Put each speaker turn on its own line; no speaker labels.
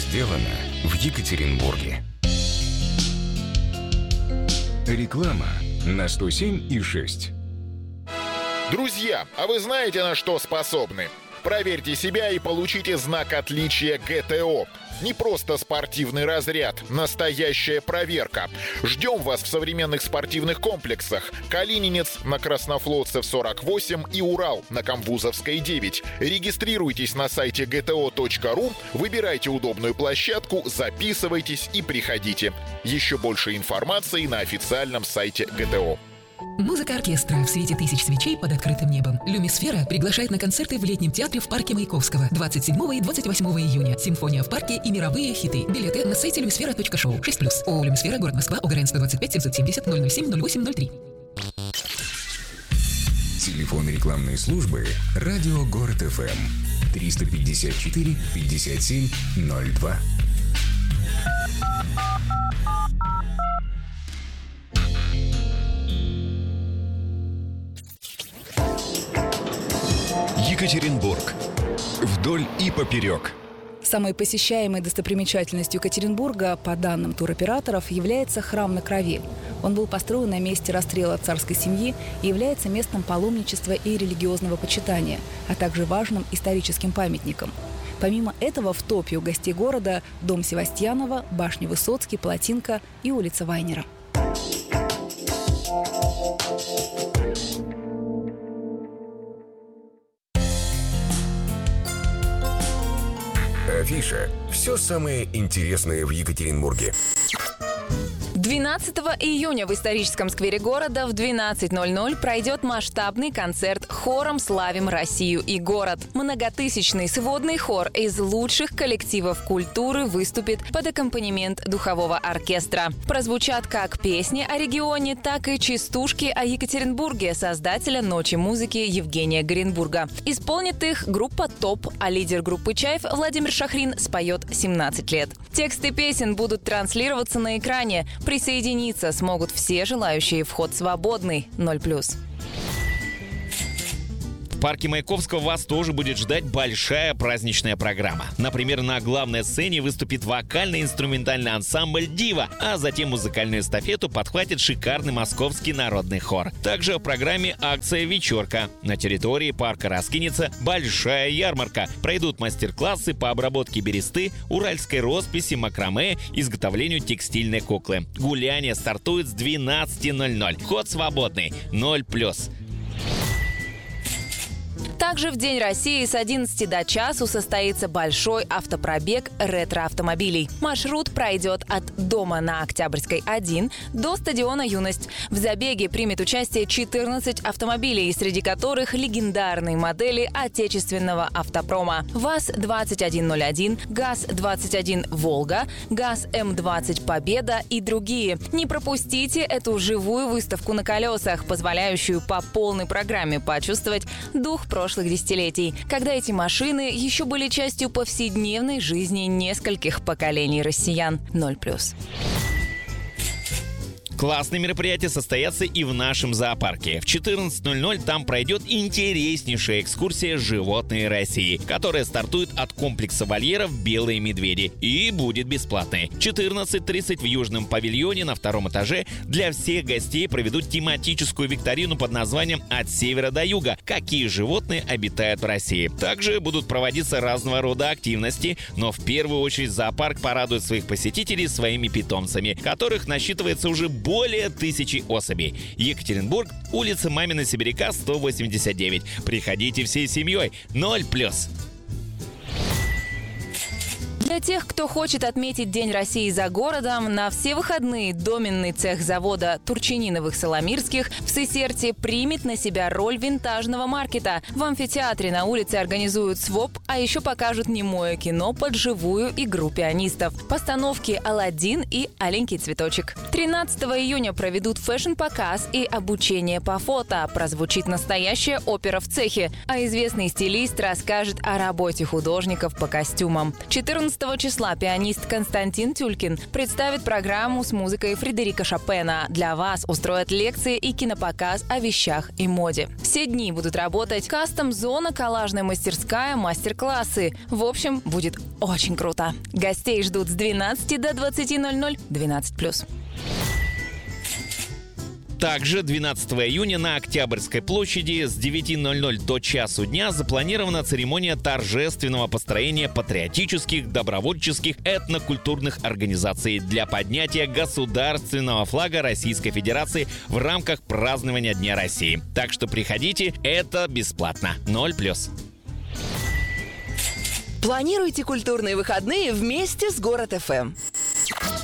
сделано в Екатеринбурге. Реклама на 107,6.
Друзья, а вы знаете, на что способны? Проверьте себя и получите знак отличия ГТО. Не просто спортивный разряд, настоящая проверка. Ждем вас в современных спортивных комплексах. Калининец на Краснофлотцев 48 и Урал на Камбузовской 9. Регистрируйтесь на сайте gto.ru, выбирайте удобную площадку, записывайтесь и приходите. Еще больше информации на официальном сайте ГТО.
Музыка оркестра в свете тысяч свечей под открытым небом. Люмисфера приглашает на концерты в летнем театре в парке Маяковского 27 и 28 июня. Симфония в парке и мировые хиты. Билеты на сайте lumisfera.show 6+. ООО «Люмисфера», город Москва, ОГРН 125 770 007 0803.
Телефон рекламной службы «Радио Город ФМ» 354 57 02. Екатеринбург. Вдоль и поперек.
Самой посещаемой достопримечательностью Екатеринбурга, по данным туроператоров, является храм на Крови. Он был построен на месте расстрела царской семьи и является местом паломничества и религиозного почитания, а также важным историческим памятником. Помимо этого, в топе у гостей города дом Севастьянова, башня Высоцкий, Плотинка и улица Вайнера.
Афиша. Все самое интересное в Екатеринбурге.
12 июня в историческом сквере города в 12:00 пройдет масштабный концерт «Хором славим Россию и город». Многотысячный сводный хор из лучших коллективов культуры выступит под аккомпанемент духового оркестра. Прозвучат как песни о регионе, так и частушки о Екатеринбурге создателя «Ночи музыки» Евгения Горенбурга. Исполнит их группа «Топ», а лидер группы «Чайф» Владимир Шахрин споет 17 лет. Тексты песен будут транслироваться на экране. Присоединиться смогут все желающие, вход свободный, 0+.
В парке Маяковского вас тоже будет ждать большая праздничная программа. Например, на главной сцене выступит вокально-инструментальный ансамбль «Дива», а затем музыкальную эстафету подхватит шикарный московский народный хор. Также в программе акция «Вечерка». На территории парка раскинется большая ярмарка. Пройдут мастер-классы по обработке бересты, уральской росписи, макраме, изготовлению текстильной куклы. Гуляние стартует с 12:00. Вход свободный, 0+.
Также в День России с 11 до часу состоится большой автопробег ретро-автомобилей. Маршрут пройдет от дома на Октябрьской 1 до стадиона «Юность». В забеге примет участие 14 автомобилей, среди которых легендарные модели отечественного автопрома: ВАЗ-2101, ГАЗ-21 «Волга», ГАЗ-М20 «Победа» и другие. Не пропустите эту живую выставку на колесах, позволяющую по полной программе почувствовать дух прошлых десятилетий, когда эти машины еще были частью повседневной жизни нескольких поколений россиян. 0+.
Классные мероприятия состоятся и в нашем зоопарке. В 14:00 там пройдет интереснейшая экскурсия «Животные России», которая стартует от комплекса вольеров «Белые медведи» и будет бесплатной. В 14:30 в Южном павильоне на 2-м этаже для всех гостей проведут тематическую викторину под названием «От севера до юга. Какие животные обитают в России?». Также будут проводиться разного рода активности, но в первую очередь зоопарк порадует своих посетителей своими питомцами, которых насчитывается уже более 1000 особей. Екатеринбург, улица Мамина Сибиряка, 189. Приходите всей семьей. 0+.
Для тех, кто хочет отметить День России за городом, на все выходные доменный цех завода Турчининовых Соломирских в Сысерте примет на себя роль винтажного маркета. В амфитеатре на улице организуют своп, а еще покажут немое кино под живую игру пианистов. Постановки «Аладдин» и «Аленький цветочек». 13 июня проведут фэшн-показ и обучение по фото. Прозвучит настоящая опера в цехе, а известный стилист расскажет о работе художников по костюмам. 14 14 числа пианист Константин Тюлькин представит программу с музыкой Фредерика Шопена. Для вас устроят лекции и кинопоказ о вещах и моде. Все дни будут работать кастом-зона, коллажная мастерская, мастер-классы. В общем, будет очень круто. Гостей ждут с 12 до 20:00, 12+.
Также 12 июня на Октябрьской площади с 9:00 до часу дня запланирована церемония торжественного построения патриотических, добровольческих, этнокультурных организаций для поднятия государственного флага Российской Федерации в рамках празднования Дня России. Так что приходите, это бесплатно. 0+.
Планируйте культурные выходные вместе с Город ФМ.